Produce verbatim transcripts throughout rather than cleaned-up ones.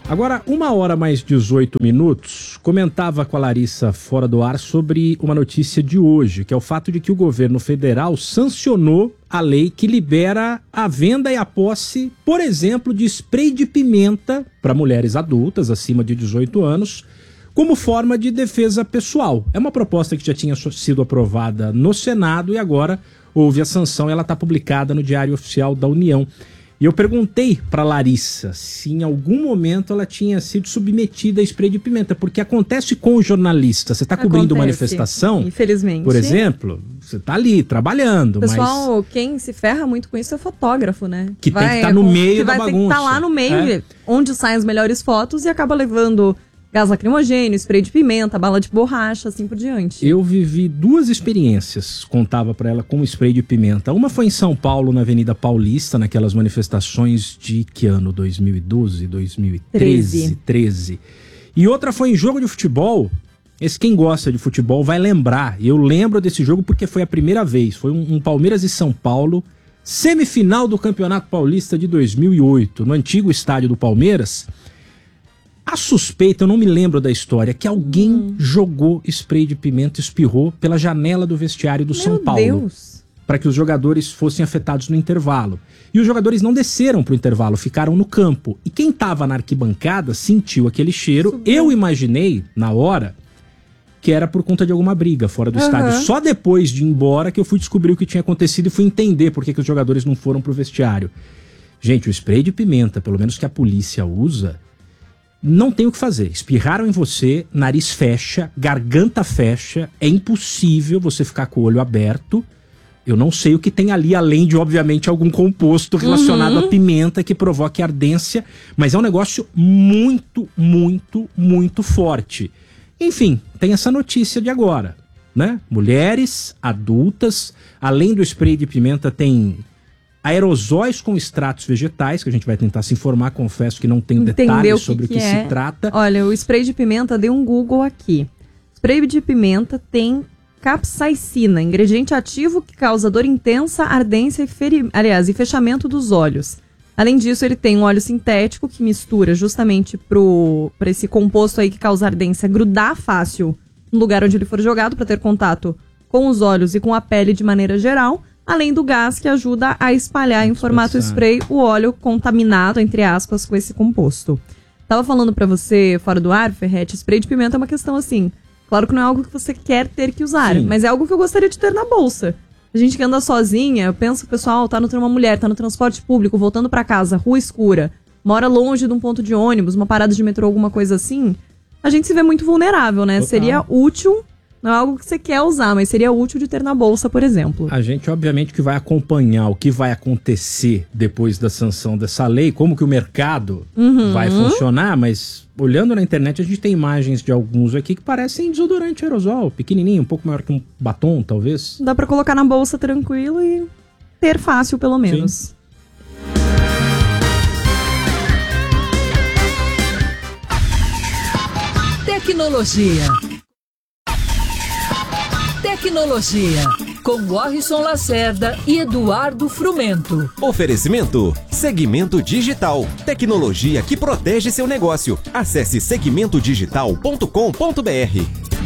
Agora, uma hora mais dezoito minutos, comentava com a Larissa fora do ar sobre uma notícia de hoje, que é o fato de que o governo federal sancionou a lei que libera a venda e a posse, por exemplo, de spray de pimenta para mulheres adultas acima de dezoito anos, como forma de defesa pessoal. É uma proposta que já tinha sido aprovada no Senado e agora houve a sanção e ela está publicada no Diário Oficial da União. E eu perguntei para Larissa se em algum momento ela tinha sido submetida a spray de pimenta, porque acontece com o jornalista. Você está cobrindo manifestação, infelizmente. Por exemplo, você está ali trabalhando. Pessoal, mas... quem se ferra muito com isso é o fotógrafo, né? Que vai, tem que estar tá no meio da bagunça. Vai ter que estar tá lá no meio, é? onde saem as melhores fotos e acaba levando gás lacrimogêneo, spray de pimenta, bala de borracha, assim por diante. Eu vivi duas experiências, contava pra ela, com spray de pimenta. Uma foi em São Paulo, na Avenida Paulista, naquelas manifestações de que ano? dois mil e doze, dois mil e treze? treze. E outra foi em jogo de futebol. Esse quem gosta de futebol vai lembrar. Eu lembro desse jogo porque foi a primeira vez. Foi um, um Palmeiras e São Paulo, semifinal do Campeonato Paulista de dois mil e oito, no antigo estádio do Palmeiras. A suspeita, eu não me lembro da história, que alguém hum. jogou spray de pimenta, espirrou pela janela do vestiário do Meu São Paulo. Deus. Para que os jogadores fossem afetados no intervalo. E os jogadores não desceram pro intervalo, ficaram no campo. E quem estava na arquibancada sentiu aquele cheiro. Subiu. Eu imaginei, na hora, que era por conta de alguma briga fora do uhum. estádio. Só depois de ir embora que eu fui descobrir o que tinha acontecido e fui entender por que, que os jogadores não foram pro vestiário. Gente, o spray de pimenta, pelo menos que a polícia usa, não tem o que fazer. Espirraram em você, nariz fecha, garganta fecha, é impossível você ficar com o olho aberto. Eu não sei o que tem ali, além de, obviamente, algum composto relacionado uhum. à pimenta que provoque ardência, mas é um negócio muito, muito, muito forte. Enfim, tem essa notícia de agora, né? Mulheres, adultas, além do spray de pimenta, tem aerosóis com extratos vegetais, que a gente vai tentar se informar, confesso que não tenho Entendeu detalhes que sobre o que, que é. se trata. Olha, o spray de pimenta, dei um Google aqui. Spray de pimenta tem capsaicina, ingrediente ativo que causa dor intensa, ardência e, feri... Aliás, e fechamento dos olhos. Além disso, ele tem um óleo sintético que mistura justamente para esse composto aí que causa ardência grudar fácil no lugar onde ele for jogado, para ter contato com os olhos e com a pele de maneira geral. Além do gás que ajuda a espalhar em formato spray o óleo contaminado, entre aspas, com esse composto. Tava falando pra você, fora do ar, Ferretti, spray de pimenta é uma questão assim. Claro que não é algo que você quer ter que usar, Sim. mas é algo que eu gostaria de ter na bolsa. A gente que anda sozinha, eu penso que o pessoal tá no uma mulher, tá no transporte público, voltando pra casa, rua escura, mora longe de um ponto de ônibus, uma parada de metrô, alguma coisa assim. A gente se vê muito vulnerável, né? Total. Seria útil. Não é algo que você quer usar, mas seria útil de ter na bolsa, por exemplo. A gente, obviamente, que vai acompanhar o que vai acontecer depois da sanção dessa lei, como que o mercado uhum. vai funcionar, mas olhando na internet a gente tem imagens de alguns aqui que parecem desodorante aerosol, pequenininho, um pouco maior que um batom, talvez. Dá pra colocar na bolsa tranquilo e ter fácil, pelo menos. Sim. Tecnologia. Tecnologia, com Warrison Lacerda e Eduardo Frumento. Oferecimento, Segmento Digital, tecnologia que protege seu negócio. Acesse segmento digital ponto com ponto b r.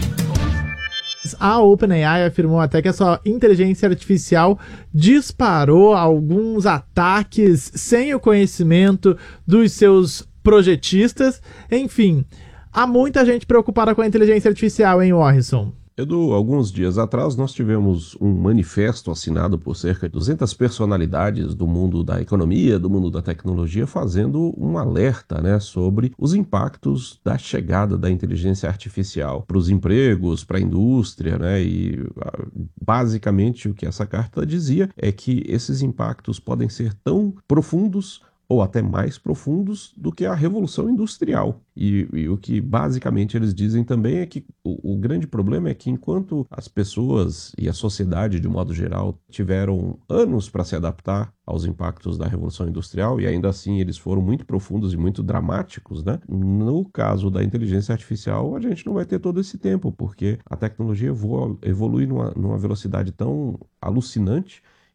A OpenAI afirmou até que a sua inteligência artificial disparou alguns ataques sem o conhecimento dos seus projetistas. Enfim, há muita gente preocupada com a inteligência artificial, hein, Warrison? Edu, alguns dias atrás nós tivemos um manifesto assinado por cerca de duzentas personalidades do mundo da economia, do mundo da tecnologia, fazendo um alerta, né, sobre os impactos da chegada da inteligência artificial para os empregos, para a indústria, né, e basicamente o que essa carta dizia é que esses impactos podem ser tão profundos ou até mais profundos do que a Revolução Industrial. E, e o que basicamente eles dizem também é que o, o grande problema é que enquanto as pessoas e a sociedade de modo geral tiveram anos para se adaptar aos impactos da Revolução Industrial, e ainda assim eles foram muito profundos e muito dramáticos, né? No caso da inteligência artificial, a gente não vai ter todo esse tempo, porque a tecnologia evolu- evolui numa, numa velocidade tão alucinante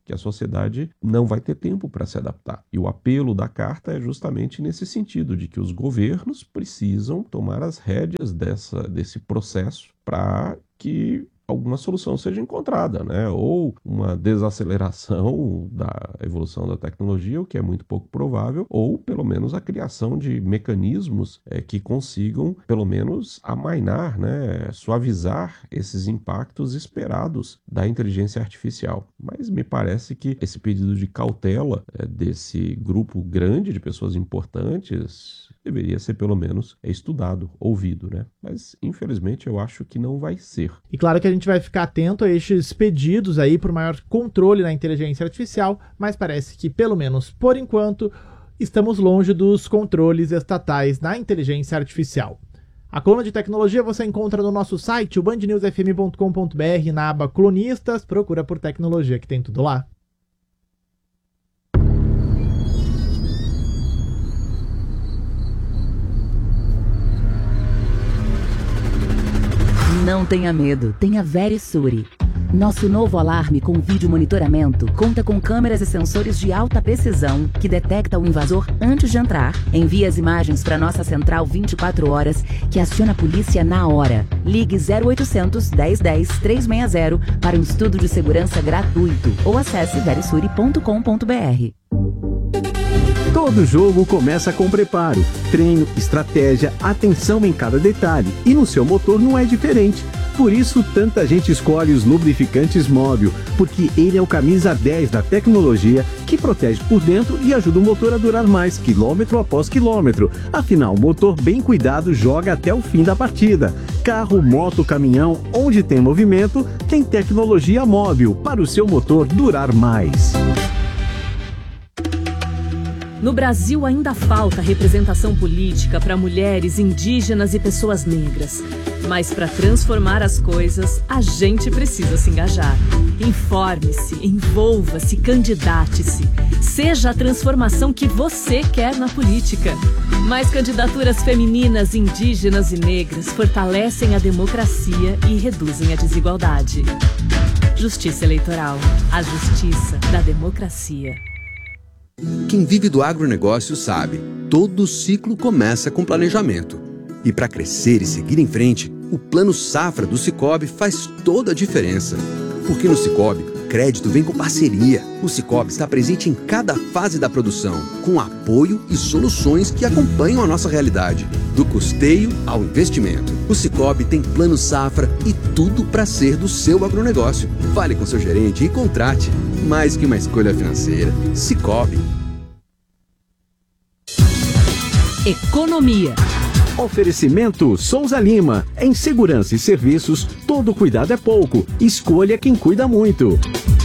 que a sociedade não vai ter tempo para se adaptar. E o apelo da carta é justamente nesse sentido, de que os governos precisam tomar as rédeas dessa, desse processo para que alguma solução seja encontrada, né? Ou uma desaceleração da evolução da tecnologia, o que é muito pouco provável, ou pelo menos a criação de mecanismos é, que consigam pelo menos amainar, né? Suavizar esses impactos esperados da inteligência artificial. Mas me parece que esse pedido de cautela é, desse grupo grande de pessoas importantes deveria ser pelo menos estudado, ouvido, né? Mas infelizmente eu acho que não vai ser. E claro que a gente vai ficar atento a estes pedidos aí por maior controle na inteligência artificial, mas parece que, pelo menos por enquanto, estamos longe dos controles estatais na inteligência artificial. A coluna de tecnologia você encontra no nosso site, o band news f m ponto com ponto b r, na aba Colunistas, procura por tecnologia que tem tudo lá. Não tenha medo, tenha Verisuri. Nosso novo alarme com vídeo monitoramento conta com câmeras e sensores de alta precisão que detecta o invasor antes de entrar, envia as imagens para nossa central vinte e quatro horas, que aciona a polícia na hora. Ligue zero oitocentos, dez dez, trezentos e sessenta para um estudo de segurança gratuito ou acesse verisuri ponto com ponto b r. Todo jogo começa com preparo, treino, estratégia, atenção em cada detalhe, e no seu motor não é diferente. Por isso, tanta gente escolhe os lubrificantes Móbil, porque ele é o camisa dez da tecnologia que protege por dentro e ajuda o motor a durar mais, quilômetro após quilômetro. Afinal, o motor bem cuidado joga até o fim da partida. Carro, moto, caminhão, onde tem movimento, tem tecnologia Móbil para o seu motor durar mais. No Brasil ainda falta representação política para mulheres, indígenas e pessoas negras. Mas para transformar as coisas, a gente precisa se engajar. Informe-se, envolva-se, candidate-se. Seja a transformação que você quer na política. Mais candidaturas femininas, indígenas e negras fortalecem a democracia e reduzem a desigualdade. Justiça Eleitoral. A justiça da democracia. Quem vive do agronegócio sabe, todo ciclo começa com planejamento. E para crescer e seguir em frente, o Plano Safra do Sicoob faz toda a diferença. Porque no Sicoob, crédito vem com parceria. O Sicoob está presente em cada fase da produção, com apoio e soluções que acompanham a nossa realidade. Do custeio ao investimento. O Sicoob tem Plano Safra e tudo para ser do seu agronegócio. Fale com seu gerente e contrate. Mais que uma escolha financeira. Sicoob. Economia. Oferecimento Souza Lima. Em segurança e serviços, todo cuidado é pouco. Escolha quem cuida muito.